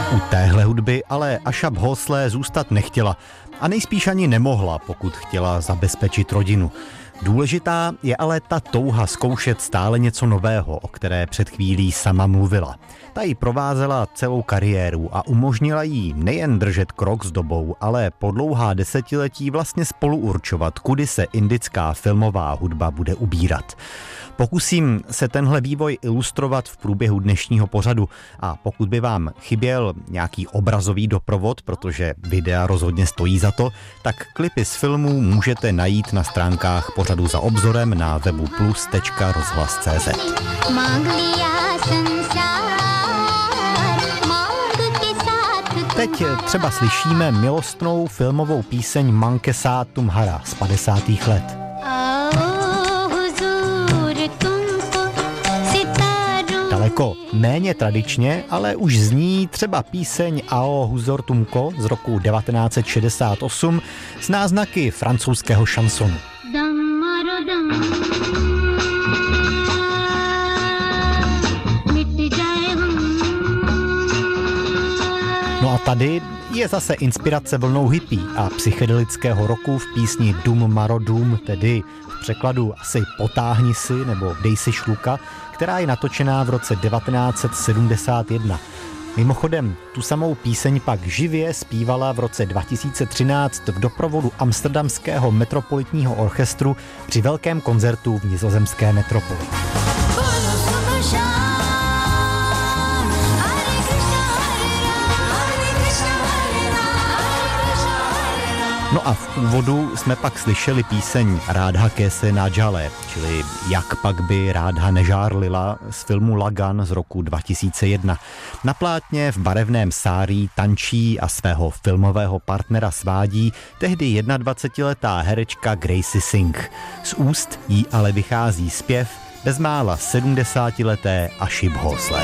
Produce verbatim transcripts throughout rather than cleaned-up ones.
U téhle hudby ale Asha Bhosle zůstat nechtěla a nejspíš ani nemohla, pokud chtěla zabezpečit rodinu. Důležitá je ale ta touha zkoušet stále něco nového, o které před chvílí sama mluvila. Ta ji provázela celou kariéru a umožnila jí nejen držet krok s dobou, ale po dlouhá desetiletí vlastně spoluurčovat, kudy se indická filmová hudba bude ubírat. Pokusím se tenhle vývoj ilustrovat v průběhu dnešního pořadu a pokud by vám chyběl nějaký obrazový doprovod, protože videa rozhodně stojí za to, tak klipy z filmů můžete najít na stránkách pořadu Za obzorem na webu plus tečka rozhlas tečka cé zet. Teď třeba slyšíme milostnou filmovou píseň Mang ke saath tumhara z padesátých let. Daleko méně tradičně, ale už zní třeba píseň Ao huzor tumko z roku devatenáct set šedesát osm s náznaky francouzského šansonu. No a tady je zase inspirace vlnou hippie a psychedelického roku v písni Dum Maro Dum, tedy v překladu asi Potáhni si nebo Dej si šluka, která je natočená v roce devatenáct set sedmdesát jedna. Mimochodem, tu samou píseň pak živě zpívala v roce dva tisíce třináct v doprovodu Amsterdamského metropolitního orchestru při velkém koncertu v nizozemské metropoli. No a v úvodu jsme pak slyšeli píseň Rádha Kése na Jale, čili Jak pak by Rádha nežárlila z filmu Lagan z roku dva tisíce jedna. Na plátně v barevném sárí tančí a svého filmového partnera svádí tehdy dvacetiletá herečka Gracie Singh. Z úst jí ale vychází zpěv bezmála sedmdesátileté Ashi Bhosle.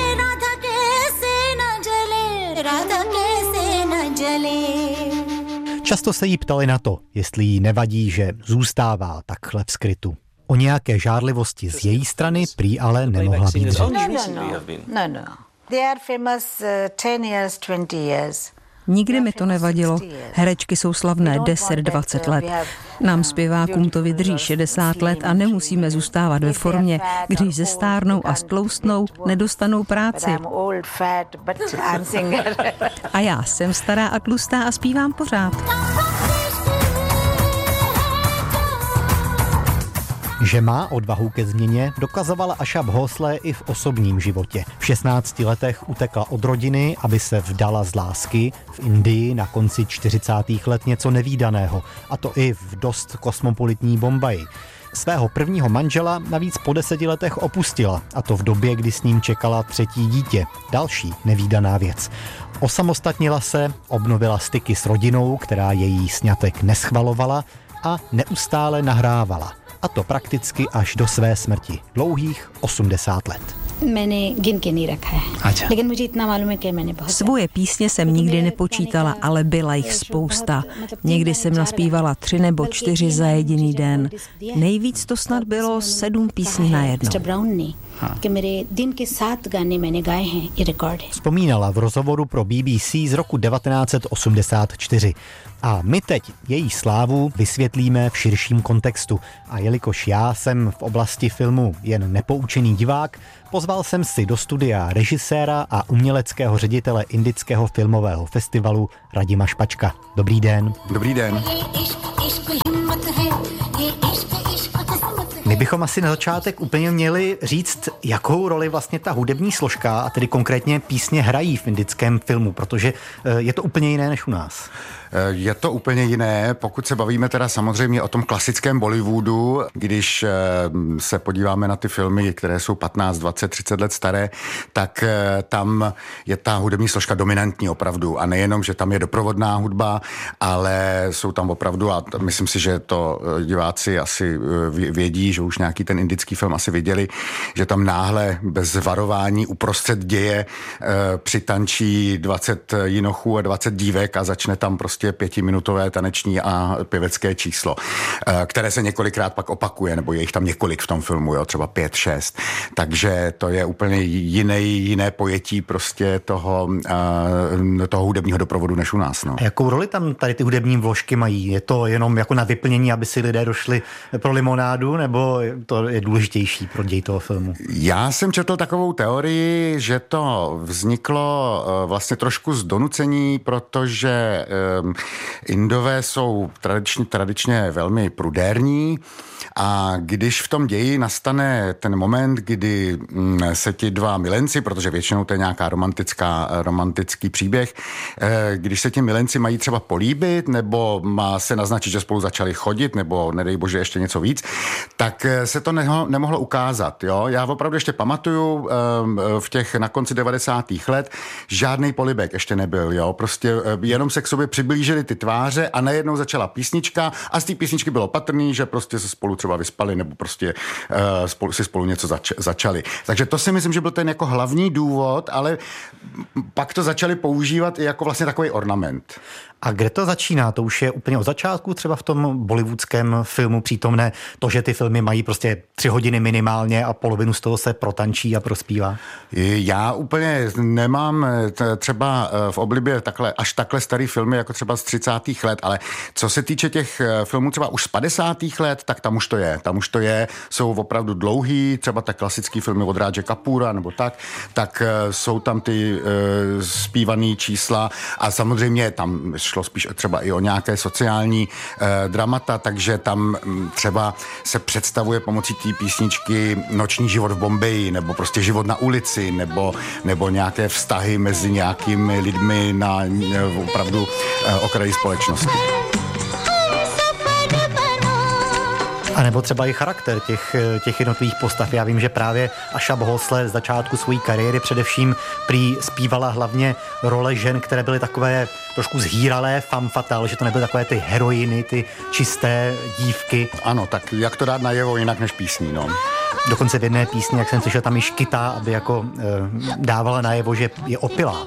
Často se jí ptali na to, jestli jí nevadí, že zůstává takhle v skrytu. O nějaké žárlivosti z její strany prý ale nemohla být řeč. No, no. They are famous ten years, twenty years. Nikdy mi to nevadilo. Herečky jsou slavné deset dvacet let. Nám zpěvákům to vydrží šedesát let a nemusíme zůstávat ve formě, když zestárnou a stloustnou, nedostanou práci. A já jsem stará a tlustá a zpívám pořád. Že má odvahu ke změně, dokazovala Asha Bhosle i v osobním životě. V šestnácti letech utekla od rodiny, aby se vdala z lásky. V Indii na konci čtyřicátých let něco nevídaného, a to i v dost kosmopolitní Bombaji. Svého prvního manžela navíc po deseti letech opustila, a to v době, kdy s ním čekala třetí dítě. Další nevídaná věc. Osamostatnila se, obnovila styky s rodinou, která její sňatek neschvalovala, a neustále nahrávala. A to prakticky až do své smrti. Dlouhých osmdesát let. Svoje písně jsem nikdy nepočítala, ale byla jich spousta. Někdy jsem naspívala tři nebo čtyři za jediný den. Nejvíc to snad bylo sedm písní na jedno. Vzpomínala v rozhovoru pro B B C z roku devatenáct set osmdesát čtyři. A my teď její slávu vysvětlíme v širším kontextu. A jelikož já jsem v oblasti filmu jen nepoučený divák, pozval jsem si do studia režiséra a uměleckého ředitele Indického filmového festivalu Radima Špačka. Dobrý den. Dobrý den. My bychom asi na začátek úplně měli říct, jakou roli vlastně ta hudební složka, a tedy konkrétně písně, hrají v indickém filmu, protože je to úplně jiné než u nás. Je to úplně jiné, pokud se bavíme teda samozřejmě o tom klasickém Bollywoodu, když se podíváme na ty filmy, které jsou patnáct, dvacet, třicet let staré, tak tam je ta hudební složka dominantní opravdu. A nejenom, že tam je doprovodná hudba, ale jsou tam opravdu, a myslím si, že to diváci asi vědí, že už nějaký ten indický film asi viděli, že tam náhle bez varování uprostřed děje přitančí dvacet jinochů a dvacet dívek a začne tam prostě prostě pětiminutové taneční a pěvecké číslo, které se několikrát pak opakuje, nebo je jich tam několik v tom filmu, jo, třeba pět, šest. Takže to je úplně jiné, jiné pojetí prostě toho, toho hudebního doprovodu než u nás. No. A jakou roli tam tady ty hudební vložky mají? Je to jenom jako na vyplnění, aby si lidé došli pro limonádu, nebo to je důležitější pro děj toho filmu? Já jsem četl takovou teorii, že to vzniklo vlastně trošku z donucení, protože Indové jsou tradičně, tradičně velmi prudérní a když v tom ději nastane ten moment, kdy se ti dva milenci, protože většinou to je nějaká romantická, romantický příběh, když se ti milenci mají třeba políbit, nebo má se naznačit, že spolu začali chodit, nebo nedej bože ještě něco víc, tak se to neho, nemohlo ukázat. Jo? Já opravdu ještě pamatuju v těch na konci devadesátých let žádný polibek ještě nebyl. Jo? Prostě jenom se k sobě přiblížili ty tváře a najednou začala písnička a z té písničky bylo patrný, že prostě se spolu třeba vyspali nebo prostě uh, spolu, si spolu něco zač, začali. Takže to si myslím, že byl ten jako hlavní důvod, ale pak to začali používat i jako vlastně takový ornament. A kde to začíná? To už je úplně od začátku třeba v tom bollywoodském filmu přítomné to, že ty filmy mají prostě tři hodiny minimálně a polovinu z toho se protančí a prospívá? Já úplně nemám třeba v oblibě takhle, až takhle starý filmy, jako třeba z třicátých let, ale co se týče těch filmů třeba už z padesátých let, tak tam už to je. Tam už to je, jsou opravdu dlouhý, třeba tak klasický filmy od Raje Kapura nebo tak, tak jsou tam ty uh, zpívaný čísla a samozřejmě tam šlo spíš třeba i o nějaké sociální eh, dramata, takže tam m, třeba se představuje pomocí té písničky noční život v Bombeji, nebo prostě život na ulici, nebo, nebo nějaké vztahy mezi nějakými lidmi na eh, opravdu eh, okraji společnosti. A nebo třeba i charakter těch, těch jednotlivých postav. Já vím, že právě Asha Bhosle z začátku své kariéry především prý zpívala hlavně role žen, které byly takové trošku zhýralé, femme fatale, že to nebyly takové ty heroiny, ty čisté dívky. Ano, tak jak to dát najevo jinak než písní, no. Dokonce v jedné písni, jak jsem slyšel, tam i škytá, aby jako e, dávala najevo, že je opilá.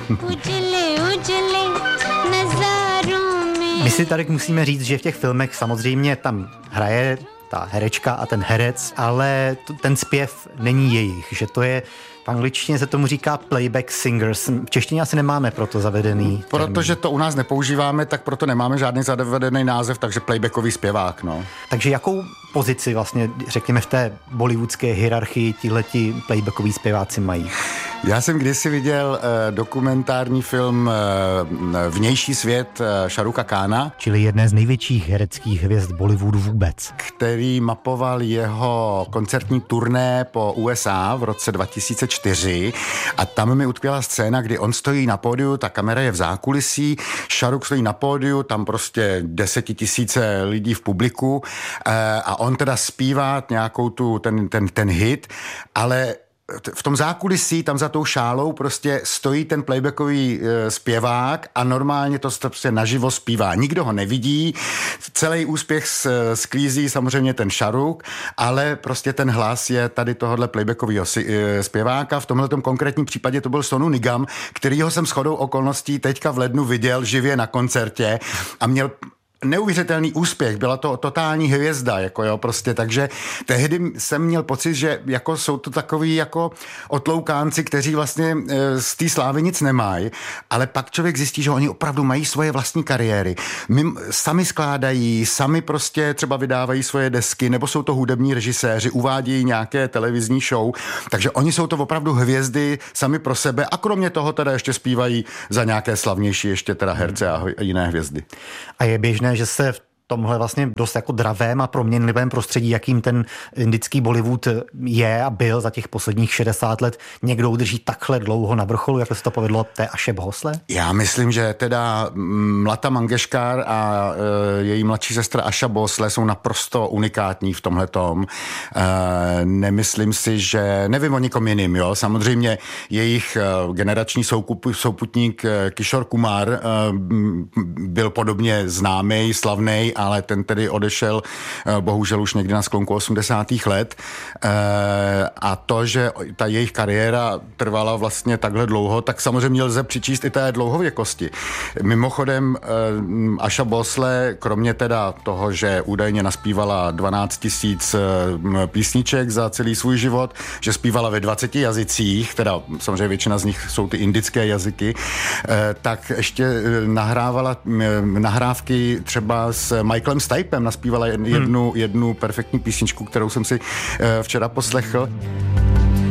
My si tady musíme říct, že v těch filmech samozřejmě tam hraje ta herečka a ten herec, ale ten zpěv není jejich, že to je, v angličtině se tomu říká playback singers. V češtině asi nemáme proto zavedený termín. Protože to u nás nepoužíváme, tak proto nemáme žádný zavedený název, takže playbackový zpěvák, no. Takže jakou pozici vlastně, řekněme, v té bollywoodské hierarchii tihleti playbackoví zpěváci mají? Já jsem kdysi viděl eh, dokumentární film eh, Vnější svět eh, Šaruka Kána. Čili jedné z největších hereckých hvězd Bollywoodu vůbec. Který mapoval jeho koncertní turné po U S A v roce dva tisíce čtyři a tam mi utkvěla scéna, kdy on stojí na pódiu, ta kamera je v zákulisí, Šaruk stojí na pódiu, tam prostě desetitisíce lidí v publiku eh, a on teda zpívá nějakou tu, ten, ten, ten hit, ale v tom zákulisí, tam za tou šálou prostě stojí ten playbackový e, zpěvák a normálně to prostě naživo zpívá. Nikdo ho nevidí, celý úspěch sklízí samozřejmě ten Šaruk, ale prostě ten hlas je tady tohohle playbackového e, zpěváka. V tomhletom konkrétním případě to byl Sonu Nigam, kterýho jsem shodou okolností teďka v lednu viděl živě na koncertě a měl neuvěřitelný úspěch, byla to totální hvězda, jako jo, prostě, takže tehdy jsem měl pocit, že jako jsou to takový jako otloukánci, kteří vlastně e, z té slávy nic nemají, ale pak člověk zjistí, že oni opravdu mají svoje vlastní kariéry. Mim, sami skládají, sami prostě třeba vydávají svoje desky, nebo jsou to hudební režiséři, uvádějí nějaké televizní show, takže oni jsou to opravdu hvězdy sami pro sebe a kromě toho teda ještě zpívají za nějaké slavnější ještě teda herce a jiné hvězdy. A je běžné, že se v tomhle vlastně dost jako dravém a proměnlivém prostředí, jakým ten indický Bollywood je a byl za těch posledních šedesát let, někdo udrží takhle dlouho na vrcholu, jak se to povedlo té Ashe Bhosle? Já myslím, že teda Lata Mangeshkar a e, její mladší sestra Asha Bhosle jsou naprosto unikátní v tomhletom. E, nemyslím si, že nevím o nikom jiným, jo. Samozřejmě jejich e, generační soukup, souputník Kishore Kumar e, byl podobně známý, slavnej, ale ten tedy odešel bohužel už někdy na sklonku osmdesátých let. A to, že ta jejich kariéra trvala vlastně takhle dlouho, tak samozřejmě lze přičíst i té dlouhověkosti. Mimochodem Asha Bhosle, kromě teda toho, že údajně naspívala dvanáct tisíc písniček za celý svůj život, že zpívala ve dvaceti jazycích, teda samozřejmě většina z nich jsou ty indické jazyky, tak ještě nahrávala nahrávky třeba s Michaelem Stipem, naspívala jednu, jednu perfektní písničku, kterou jsem si včera poslechl.